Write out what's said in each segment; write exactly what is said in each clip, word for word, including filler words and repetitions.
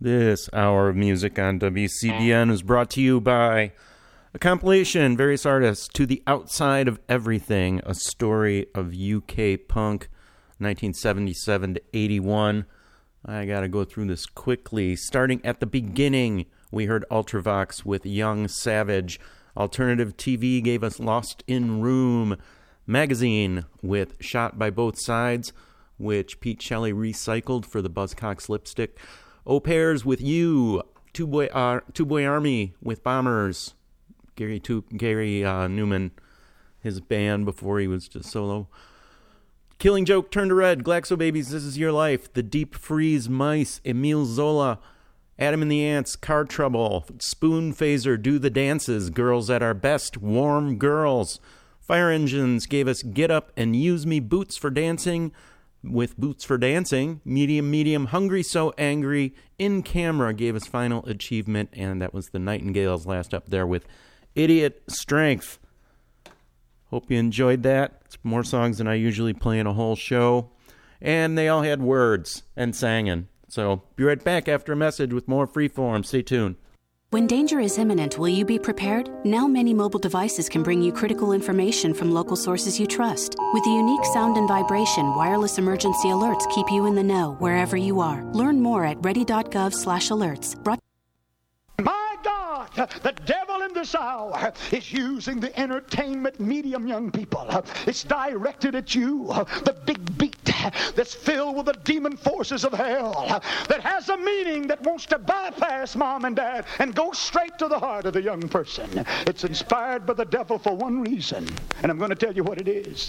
This hour of music on W C B N is brought to you by a compilation, various artists, To the Outside of Everything, a story of U K punk, nineteen seventy-seven to eighty-one. I gotta go through this quickly. Starting at the beginning, we heard Ultravox with Young Savage. Alternative T V gave us Lost in Room. Magazine with Shot by Both Sides, which Pete Shelley recycled for the Buzzcocks lipstick. Au Pairs with You. Two Boy uh, Two Boy Army with Bombers. Gary tu- Gary uh, Newman, his band before he was just solo. Killing Joke, Turn to Red, Glaxo Babies, This Is Your Life, The Deep Freeze, Mice, Emile Zola, Adam and the Ants, Car Trouble, Spoon Phaser, Do the Dances, Girls at Our Best, Warm Girls. Fire Engines gave us Get Up and Use Me, Boots for Dancing, with Boots for Dancing. Medium, Medium, Hungry So Angry, In Camera gave us Final Achievement, and that was the Nightingales last up there with Idiot Strength. Hope you enjoyed that. It's more songs than I usually play in a whole show. And they all had words and singing. So be right back after a message with more Freeform. Stay tuned. When danger is imminent, will you be prepared? Now many mobile devices can bring you critical information from local sources you trust. With the unique sound and vibration, wireless emergency alerts keep you in the know wherever you are. Learn more at ready.gov slash alerts. Brought My God, the devil in this hour is using the entertainment medium, young people. It's directed at you, the big beat that's filled with the demon forces of hell, that has a meaning that wants to bypass mom and dad and go straight to the heart of the young person. It's inspired by the devil for one reason, and I'm going to tell you what it is.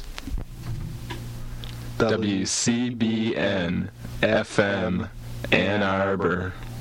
W C B N F M Ann Arbor.